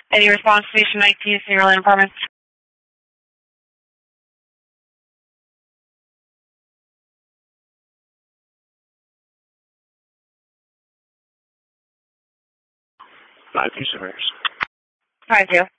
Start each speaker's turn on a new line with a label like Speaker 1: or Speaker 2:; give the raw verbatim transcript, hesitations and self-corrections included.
Speaker 1: Any response, Station nineteen, Senior Land Apartments?
Speaker 2: Five two surveyors.
Speaker 1: Five two.